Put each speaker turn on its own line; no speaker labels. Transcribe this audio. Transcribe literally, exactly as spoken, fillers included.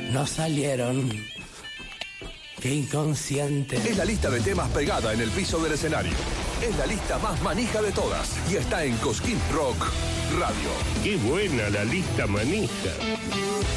no salieron. Qué inconsciente.
Es la lista de temas pegada en el piso del escenario. Es la lista más manija de todas y está en Cosquín Rock Radio.
Qué buena la lista manija.